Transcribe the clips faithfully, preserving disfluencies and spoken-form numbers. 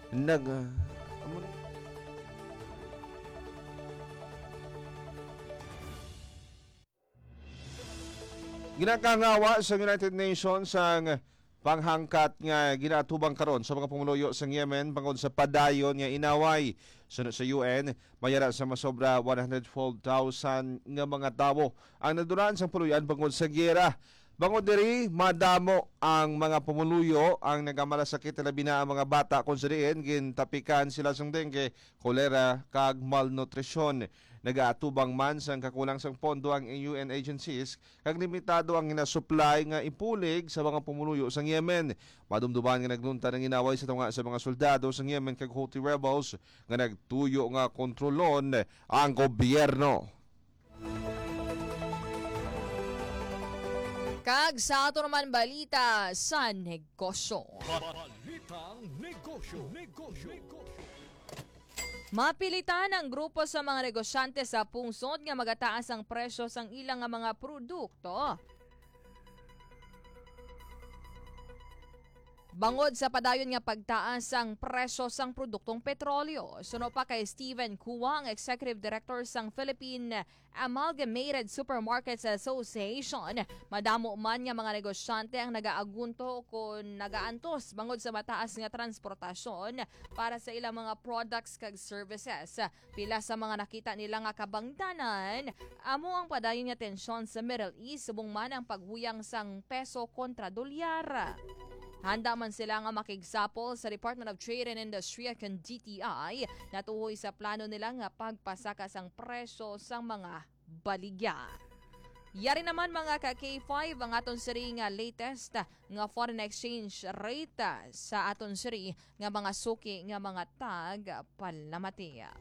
nag ah, amo ni- Ginakangawa sa United Nations ang panghangkat nga ginatubang karon sa mga pumuluyo sa Yemen bangod sa padayon nga inaway. Sunod sa U N, mayara sa masobra one hundred twelve thousand nga mga tawo ang naduran sa puluyan bangod sa giyera. Bangod diri, madamo ang mga pumuluyo ang nagamalasakit labi na ang mga bata kung sa diin gintapikan sila sang dengue, kolera kag malnutrisyon. Nagaatubang man sang kakulang sang pondo ang U N agencies kag limitado ang ginasupply nga ipulig sa mga pumuluyo sa Yemen. Madumduman nga naglunta ng inaway sa tunga sa mga soldado sa Yemen kag Houthi rebels nga nagtuyo nga kontrolon ang gobyerno. Kag sa ato naman balita sa negosyo. Balitang negosyo, negosyo, negosyo. Mapilitan ang grupo sa mga negosyante sa pungsod nga magataas ang presyo sang ilang nga mga produkto. Bangod sa padayon nga pagtaas ang presyo sang produktong petrolyo. Suno pa kay Steven Kuwa, ang Executive Director sang Philippine Amalgamated Supermarkets Association. Madamo man nga mga negosyante ang nagaagunto kung nagaantos bangod sa mataas nga transportasyon para sa ilang mga products kag services. Pila sa mga nakita nila nga kabangdanan, amo ang padayon nga tensyon sa Middle East subong man ang paghuyang sang peso kontra dolyar. Handa man sila nga makigsapol sa Department of Trade and Industry kang D T I natuhoy sa plano nila nga pagpasaka sang presyo sang mga baligya. Yari naman mga ka-K five ang aton siri nga latest nga foreign exchange rate sa aton siri nga mga suki nga mga tag palamatiya.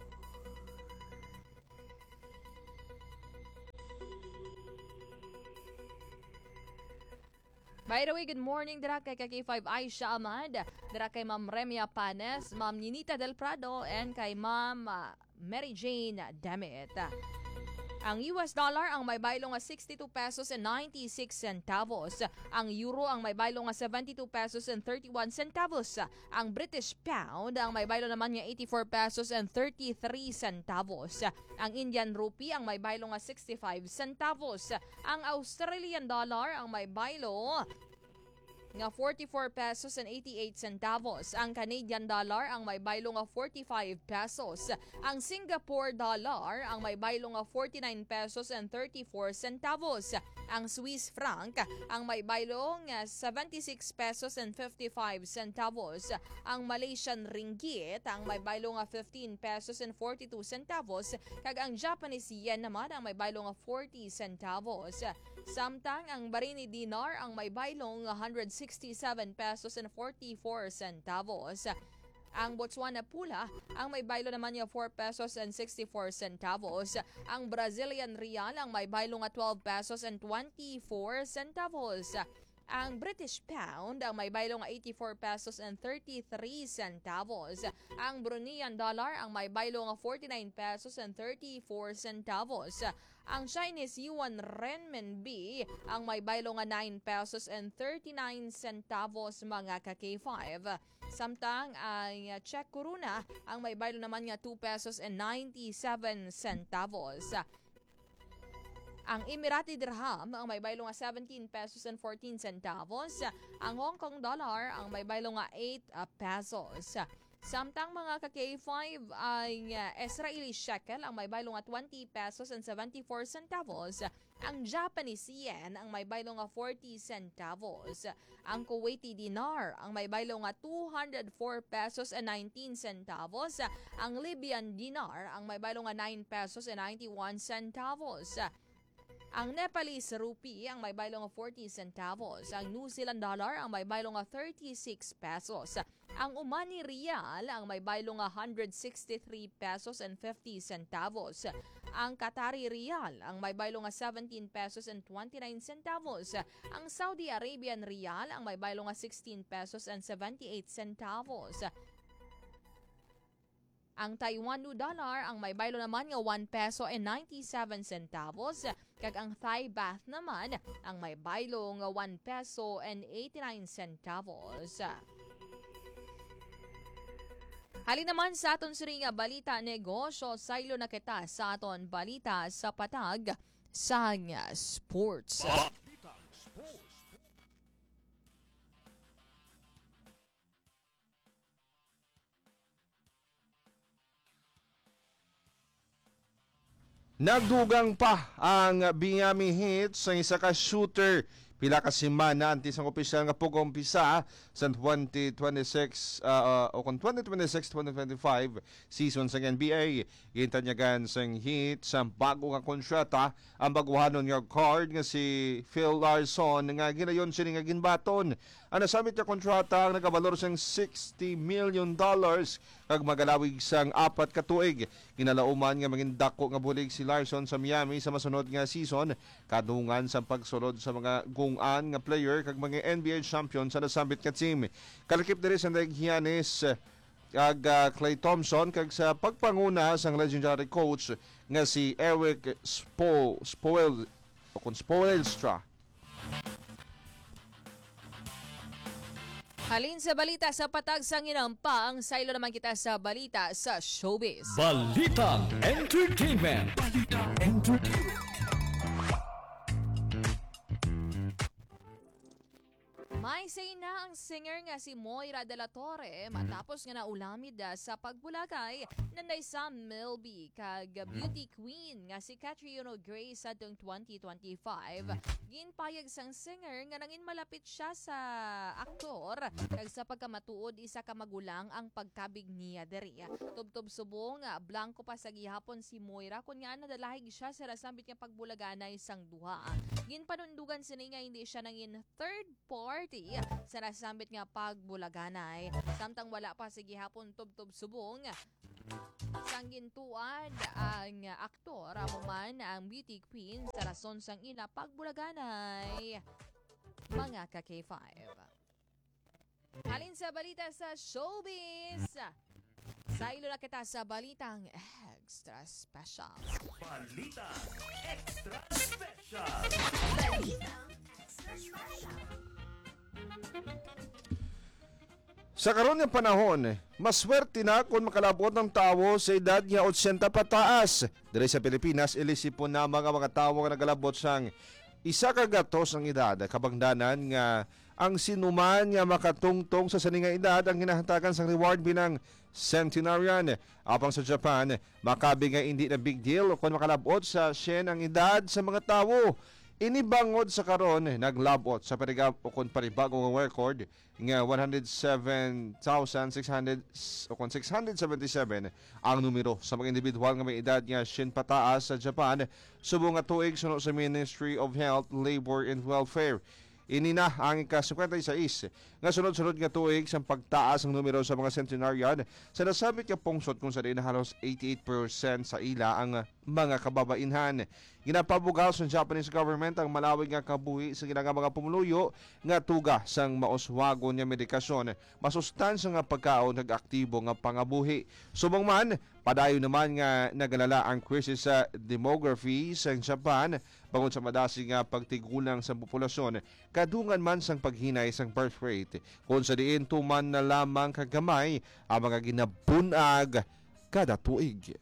By the way, good morning dira kay K five Aisha Ahmad, dira kay Ma'am Remia Panes, Ma'am Ninita Del Prado, and kay Ma'am uh, Mary Jane Damit. Ang U S dollar ang may baylo nga sixty-two pesos and ninety-six centavos. Ang euro ang may baylo nga seventy-two pesos and thirty-one centavos. Ang British pound ang may baylo naman nga eighty-four pesos and thirty-three centavos. Ang Indian rupee ang may baylo nga sixty-five centavos. Ang Australian dollar ang may baylo nga forty-four pesos and eighty-eight centavos. Ang Canadian dollar ang may baylo nga forty-five pesos. Ang Singapore dollar ang may baylo nga forty-nine pesos and thirty-four centavos. Ang Swiss franc ang may baylo nga seventy-six pesos and fifty-five centavos. Ang Malaysian ringgit ang may baylo nga fifteen pesos and forty-two centavos. Kag ang Japanese yen naman ang may baylo nga forty centavos. Samtang ang Bahraini dinar ang may baylo nga one hundred sixty-seven pesos and forty-four centavos. Ang Botswana pula ang may baylo naman nga four pesos and sixty-four centavos. Ang Brazilian real ang may baylo nga twelve pesos and twenty-four centavos. Ang British pound ang may baylo nga eighty-four pesos and thirty-three centavos. Ang Bruneian dollar ang may baylo nga forty-nine pesos and thirty-four centavos. Ang Chinese yuan renminbi ang may baylo nga nine pesos and thirty-nine centavos mga ka-K five. Samtang ang Czech koruna ang may baylo naman nga two pesos and ninety-seven centavos. Ang Emirati dirham ang may baylo nga seventeen pesos and fourteen centavos. Ang Hong Kong dollar ang may baylo nga eight pesos. Samtang mga ka-K five ay uh, Israeli shekel ang may baylo nga twenty pesos and seventy-four centavos. Ang Japanese yen ang may baylo nga forty centavos. Ang Kuwaiti dinar ang may baylo nga two hundred four pesos and nineteen centavos. Ang Libyan dinar ang may baylo nga nine pesos and ninety-one centavos. Ang Nepalese rupee ang may baylo nga forty centavos. Ang New Zealand dollar ang may baylo nga thirty-six pesos. Ang Omani Rial ang may baylo nga one hundred sixty-three pesos and fifty centavos. Ang Qatari Rial ang may baylo nga seventeen pesos and twenty-nine centavos. Ang Saudi Arabian Rial ang may baylo nga sixteen pesos and seventy-eight centavos. Ang Taiwan dollar ang may baylo naman nga one peso and ninety-seven centavos. Kag ang Thai baht naman ang may baylo nga one peso and eighty-nine centavos. Halin naman sa aton siri nga balita negosyo, saylo na kita sa aton balita sa patag sang sports. Balitang Sports. Nagdugang pa ang Miami Heat sa isa ka shooter. Pila ka semana antes ang opisyal nga pag-umpisa sa twenty twenty-six uh, uh, o kung twenty twenty-six twenty twenty-five season sa N B A. Gintanyagan sa Heat sa bago nga kontrata ang baguhanon nga guard nga si Phil Larson nga ginayon sini nga ginbaton. Ang nasamit nga kontrata ang nagabalor sang sixty million dollars kag magalawig sang apat ka tuig. Ginalauman nga maging dako nga bulig si Larson sa Miami sa masunod nga season kadungan sa pagsulod sa mga gungan nga player kag mga N B A champion sa nasambit nga team. Kalakip diri sa Giannis kag uh, Klay Thompson kag sa pagpanguna sang legendary coach nga si Eric Spo Spoel o kung Spoelstra. Halin sa balita sa patag sang inampa, ang saylo naman kita sa balita sa showbiz. Balitang Entertainment. Balitang Entertainment. May say na ang singer nga si Moira de la Torre matapos nga naulamid da sa pagbulagay nanday sa Milby kag beauty queen nga si Catriona Gray sa atong twenty twenty-five. Ginpayag sang singer nga nangin malapit siya sa aktor kag sa pagkamatuod isa ka magulang ang pagkabig niya diri. Tubtob subong nga blanco pa sa gihapon si Moira kun nga nadalahig siya sa rasambit nga pagbulaganay sang duha. Ginpanundugan sini nga hindi siya nangin third party sa nasambit nga pagbulaganay. Samtang wala pa sa gihapon tubtob subong sang gintuad ang aktor amo man ang beauty queen sa rason sang ila pagbulaganay. Mga ka K five. Halin sa balita sa showbiz. Saylo na kita sa balitang extra special. Balitang Extra Special. Sa karon nga panahon, maswerte na kung makalabot ng tawo sa edad nga eighty pataas. Diri sa Pilipinas, ilisipon na mga mga tawo nga nagalabot sang isa ka gatos ang edad. Kabangdanan nga ang sinuman nga makatungtong sa saning nga edad ang ginahatagan sang reward bilang centenarian. Apang sa Japan, makabi nga hindi na big deal kung makalabot sa sien ang edad sa mga tawo. Inibangod sa karon naglabot sa parigam o kung paribagong record nga one hundred seven thousand six hundred o kung six hundred seventy-seven ang numero sa mga individual nga may edad nga sien pataas sa Japan subong nga tuig sunod sa Ministry of Health, Labor and Welfare. Ini na ang ika-fifty-six nga sunod-sunod nga tuig sa pagtaas ng numero sa mga centenarian sa nasabit nga pungsod kung sa din halos eighty-eight percent sa ila ang mga kababainhan. Ginapabugal sa Japanese government ang malawig nga kabuhi sa ginanga mga pumuluyo nga tuga sang mauswagon nga medikasyon, masustansya nga pagkaon nag-aktibo nga pangabuhi. Subong man, padayon naman nga nagalala ang krisis sa demography sa Japan bangod sa madasi nga pagtigulang sa populasyon, kadungan man sang paghinay sang birth rate. Kung sa diin tuman na lamang kagamay ang mga ginabunag kada tuig.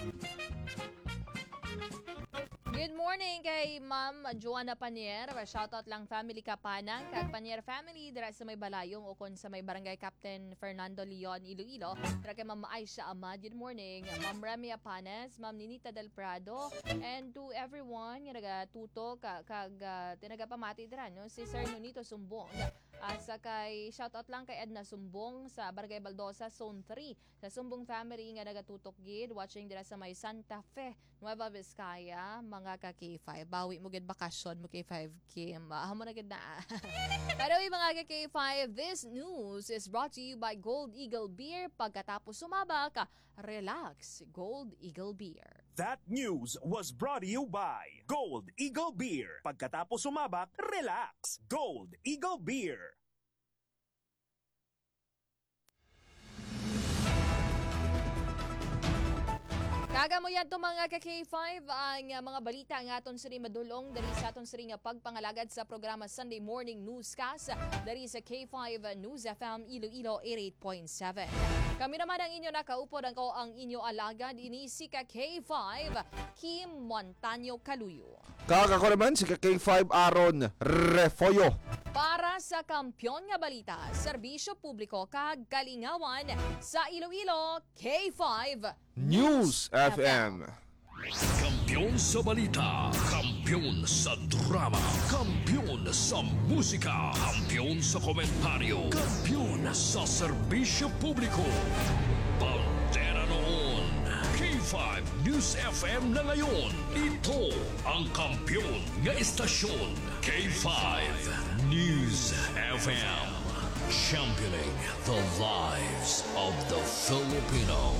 Good morning kay Ma'am Joanna Panier. Shoutout lang family Kapanang. Kag Panier family dira sa may Balayong o kon sa may Barangay Captain Fernando Leon, Iloilo. Dira kay Ma'am Aisha Ahmad. Good morning. Ma'am Remy Apanes, Ma'am Ninita Del Prado, and to everyone nga nagatutok kag uh, tinagapamati dira no si Sir Nonito Sumbong. Asa kay shoutout lang kay Edna Sumbong sa Barangay Baldosa Zone three. Sa Sumbong family nga nagatutok gid watching dira sa may Santa Fe, Nueva Vizcaya, mga ka K five. Bawi mo gid bakasyon mo K five Kim. Amo na gid na. Pero mga ka K five, this news is brought to you by Gold Eagle Beer. Pagkatapos sumaba ka, relax. Gold Eagle Beer. That news was brought to you by Gold Eagle Beer. Pagkatapos sumabak, relax. Gold Eagle Beer. Daga mo yan to mga ka K five ang uh, mga balita nga aton siri madulong dari sa aton siri nga pagpangalagad sa programa Sunday Morning Newscast dari sa K five News F M Iloilo eighty-eight point seven. Kami naman ang inyo nakaupod ang ko ang inyo alagad ini si ka K five Kim Montaño Caluyo. Kakako naman si K five Aaron Refoyo. Para sa kampyon nga balita, serbisyo publiko kag kalingawan sa Iloilo K five News F M. Kampiyon sa balita, kampiyon sa drama, kampiyon sa musika, kampiyon sa komentaryo, kampiyon sa serbisyo publiko. Pantera noon, K five News F M na ngayon. Ito ang kampiyon nga estasyon, K five News F M. Championing the lives of the Filipino.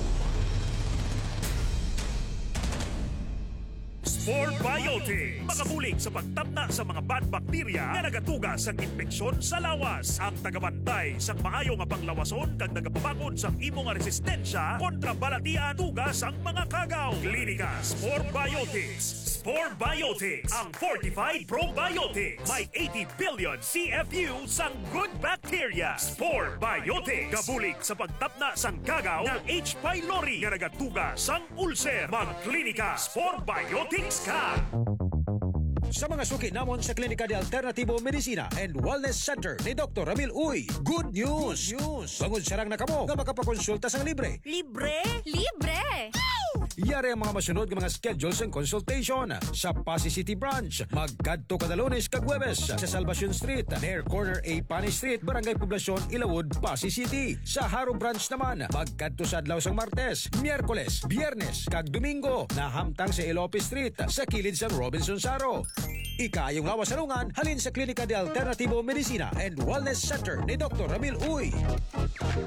Sport Biotic. Makabulig sa pagtapna sa mga bad bakterya nga nagatuga sa infeksyon sa lawas. Ang tagabantay sa maayo nga panglawason kag nagapabakod sa imo nga resistensya kontra balatian tugas ang mga kagaw. Klinika Sport Biotics. Sport Biotics, ang fortified probiotics. May eighty billion C F U sang good bacteria. Sport Biotics. Kabulig sa pagtapna sang kagaw ng H. pylori nga nagatuga sang ulcer. Magklinika Sport Biotics ka. Sa mga suki namon sa Klinika de Alternativo Medicina and Wellness Center ni Doctor Ramil Uy, good news! Good news! Bangod sarang na kamo nga makapakonsulta sang libre. Libre? Libre! Yari ang mga masunod ng mga schedules and consultation sa Pasay City Branch. Magkadto kada Lunes kag Huwebes sa Salvacion Street, near corner A. Pani Street, Barangay Poblacion, Ilawod, Pasay City. Sa Haro Branch naman, magkadto sa adlaw sang Martes, Miyerkules, Biyernes kag Domingo na hamtang sa Ilope Street sa kilid sang Robinson Saro. Ikayong lawas salungan halin sa Klinika de Alternativo Medicina and Wellness Center ni Doctor Ramil Uy.